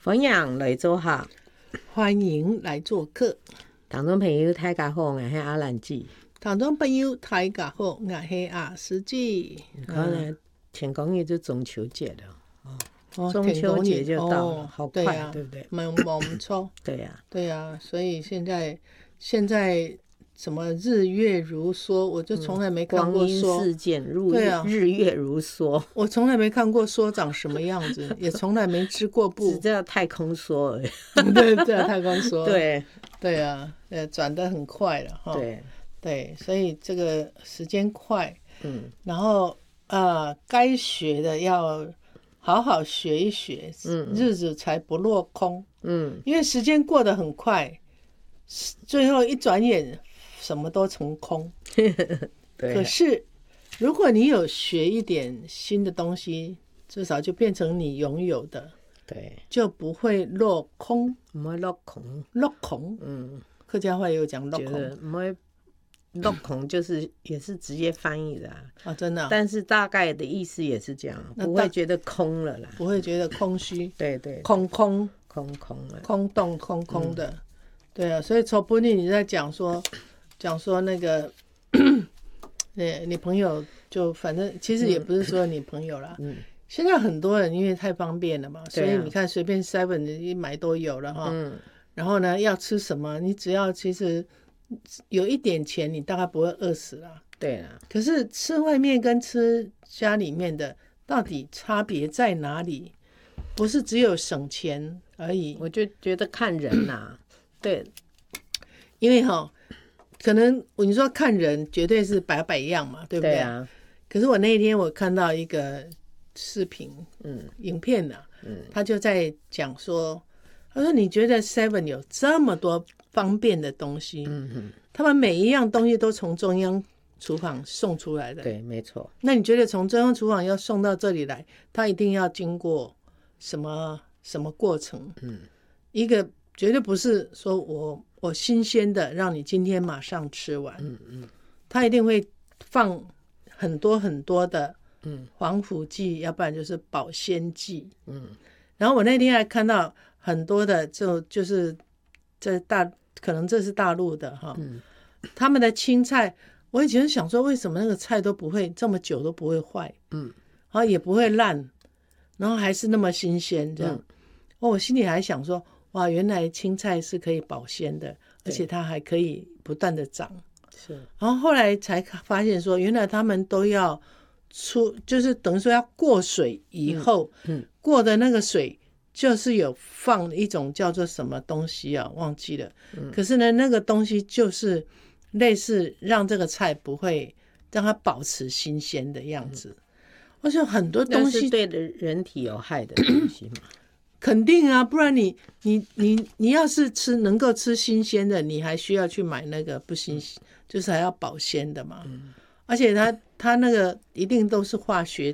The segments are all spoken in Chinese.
分享来做客， 欢迎来做客。 听众朋友大家好，我是阿兰姐。 听众朋友大家好，我是阿司姐。 可能天公也就中秋节了中天公秋节就到了，好快， 对啊， 对不对？ 蛮错。 对呀， 对呀，所以现在什么日月如梭，我就从来没看过梭。 光阴似箭，日月如梭。 我从来没看过梭长什么样子，也从来没织过布， 只知道太空梭而已。 对，太空梭。 对啊，转得很快了哈。对，所以这个时间快，然后该学的要好好学一学，日子才不落空。因为时间过得很快，最后一转眼什么都成空。 对。 可是如果你有学一点新的东西，至少就变成你拥有的， 对， 就不会落空。 不会落空。 落空，客家话也有讲落空。 不会落空，就是也是直接翻译的真的但是大概的意思也是这样，不会觉得空了啦， 不会觉得空虚。 对， 空了， 空洞空的。对啊，所以从本你在讲说那个你朋友就反正其实也不是说你朋友啦，现在很多人因为太方便了嘛，所以你看随便 7 一买都有了哈。然后呢，要吃什么，你只要其实有一点钱，你大概不会饿死啦。 对啊。 可是吃外面跟吃家里面的到底差别在哪里？不是只有省钱而已。 我就觉得看人啦。对， 因为可能你说看人绝对是百样嘛，对不对？ 对啊。 可是我那一天我看到一个视频，影片啊，他就在讲说，他说你觉得 7 有这么多方便的东西，他们每一样东西都从中央厨房送出来的。 对，没错。 那你觉得从中央厨房要送到这里来，它一定要经过什么过程？一个绝对不是说我新鲜的让你今天马上吃完，它一定会放很多很多的防腐剂，要不然就是保鲜剂。然后我那天还看到很多的就是可能这是大陆的哈，他们的青菜，我以前想说为什么那个菜都不会这么久都不会坏，然后也不会烂，然后还是那么新鲜这样。我心里还想说，哇，原来青菜是可以保鲜的，而且它还可以不断的长。 是。 然后后来才发现说，原来他们都要就是等于说要过水以后，过的那个水就是有放一种叫做什么东西啊，忘记了。可是呢，那个东西就是类似让这个菜不会让它保持新鲜的样子。而且很多东西是对人体有害的东西嘛。 肯定啊，不然你要是能够吃新鲜的，你还需要去买那个不新鲜，就是还要保鲜的嘛。而且它那个一定都是化学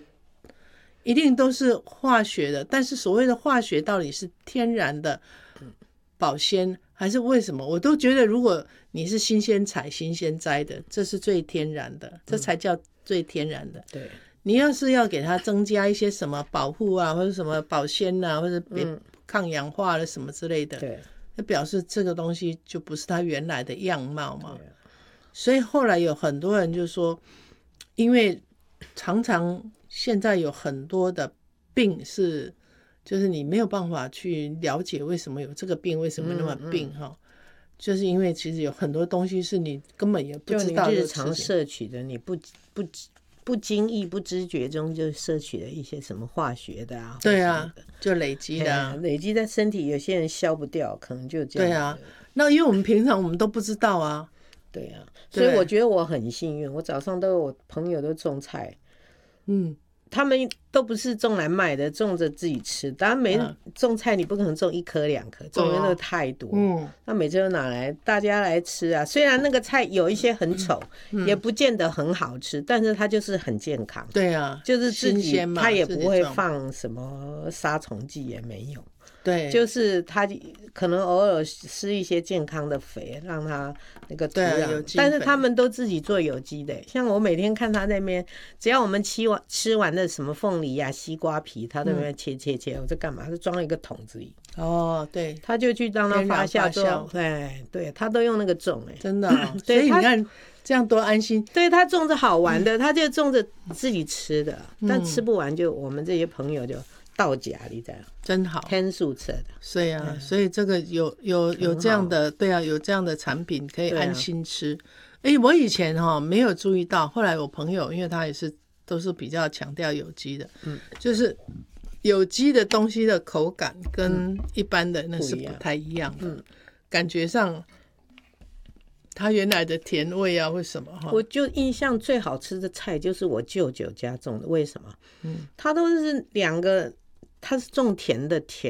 的，但是所谓的化学到底是天然的保鲜还是为什么？我都觉得如果你是新鲜采新鲜摘的，这是最天然的，这才叫最天然的。 对。 你要是要给它增加一些什么保护啊，或者什么保鲜啊，或者抗氧化的什么之类的， 对， 那表示这个东西就不是它原来的样貌嘛。所以后来有很多人就说，因为常常现在有很多的病就是你没有办法去了解为什么有这个病，为什么那么病就是因为其实有很多东西是你根本也不知道的， 就你日常摄取的，你不经意不知觉中就摄取了一些什么化学的啊， 对啊，就累积的累积在身体，有些人消不掉，可能就这样。 对啊，那因为我们平常我们都不知道啊。 对啊，所以我觉得我很幸运，我早上都有我朋友都种菜，他们都不是种来卖的，种着自己吃。当然种菜你不可能种1颗2颗，种的那个太多。那每次都拿来大家来吃啊。虽然那个菜有一些很丑，也不见得很好吃，但是它就是很健康。 对啊， 就是自己新鲜嘛， 它也不会放什么杀虫剂，也没有。 对， 就是它可能偶尔施一些健康的肥，让它那个土壤，但是他们都自己做有机的。像我每天看他那边，只要我们吃完的什么凤凤梨啊、西瓜皮，他都在切，我在干嘛？是装了一个桶子里。 哦，对， 他就去让它发酵之后，对，他都用那个种， 真的所以你看这样多安心。 对，他种着好玩的，他就种着自己吃的，但吃不完就我们这些朋友就倒夹里这样， 真好， 天数吃的。 所以啊，所以这个有这样的，对啊，有这样的产品可以安心吃。我以前没有注意到，后来我朋友因为他也是都是比较强调有机的，就是有机的东西的口感跟一般的那是不太一样的，感觉上它原来的甜味啊或什么我就印象最好吃的菜就是我舅舅家种的，为什么？他都是2个，他是种甜的